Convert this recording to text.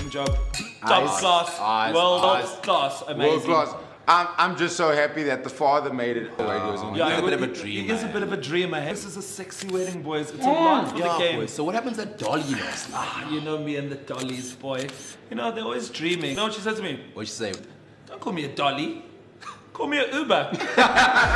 amazing job. Top class, world class, amazing. World class. I'm just so happy that the father made it. Yeah, a bit of a dream. He is a bit of a dreamer. This is a sexy wedding, boys. It's a lot for the game. Boys. So what happens at Dolly last night? You know me and the dollies, boy. You know, they're always dreaming. You know what she said to me? What'd she say? Don't call me a dolly. Call me an Uber.